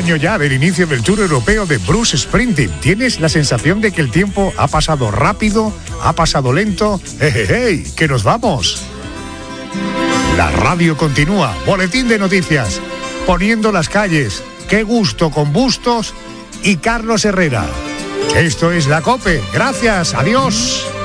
año ya del inicio del Tour Europeo de Bruce Springsteen. ¿Tienes la sensación de que el tiempo ha pasado rápido, ha pasado lento? ¡Hey, que nos vamos! La radio continúa. Boletín de noticias. Poniendo las calles. Qué gusto con Bustos y Carlos Herrera. Esto es La COPE. Gracias. Adiós.